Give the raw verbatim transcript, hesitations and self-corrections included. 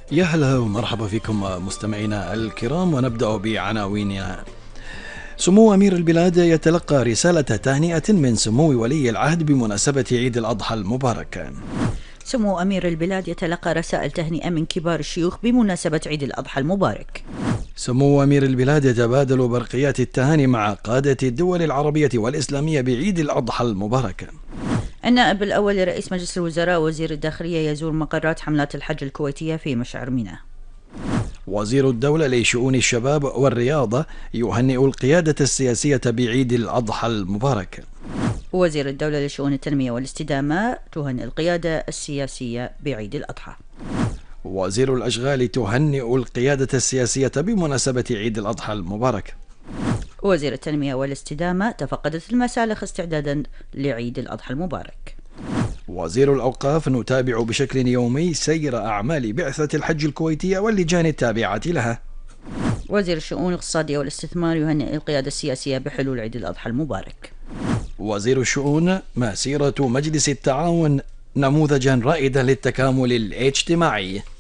يا هلا ومرحبا فيكم مستمعينا الكرام، ونبدأ بعناوينها. سمو أمير البلاد يتلقى رسالة تهنئة من سمو ولي العهد بمناسبة عيد الأضحى المبارك. سمو أمير البلاد يتلقى رسائل تهنئة من كبار الشيوخ بمناسبة عيد الأضحى المبارك. سمو أمير البلاد يتبادل برقيات التهاني مع قادة الدول العربية والإسلامية بعيد الأضحى المبارك. النائب الأول لرئيس مجلس الوزراء وزير الداخلية يزور مقرات حملات الحج الكويتية في مشعر منى. وزير الدولة لشؤون الشباب والرياضة يهنئ القيادة السياسية بعيد الأضحى المبارك. وزير الدولة لشؤون التنمية والاستدامة تهنئ القيادة السياسية بعيد الأضحى. وزير الأشغال تهنئ القيادة السياسية بمناسبة عيد الأضحى المبارك. وزير التنمية والاستدامة تفقدت المسالخ استعدادا لعيد الأضحى المبارك. وزير الأوقاف نتابع بشكل يومي سير أعمال بعثة الحج الكويتية واللجان التابعة لها. وزير الشؤون الاقتصادية والاستثمار يهنئ القيادة السياسية بحلول عيد الأضحى المبارك. وزير الشؤون مسيرة مجلس التعاون نموذجا رائدا للتكامل الاجتماعي.